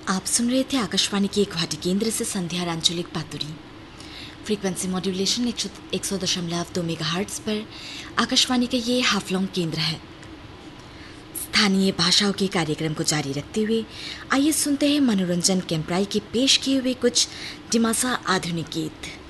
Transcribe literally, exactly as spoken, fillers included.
आप सुन रहे थे आकाशवाणी के गुवाहाटी केंद्र से संध्या आंचलिक पातुरी। फ्रीक्वेंसी मॉड्यूलेशन एक सौ दशमलव दो मेगाहर्ट्ज पर आकाशवाणी का ये हाफलोंग केंद्र है। स्थानीय भाषाओं के कार्यक्रम को जारी रखते हुए आइए सुनते हैं मनोरंजन कैंप्राई के पेश किए हुए कुछ डिमासा आधुनिक गीत।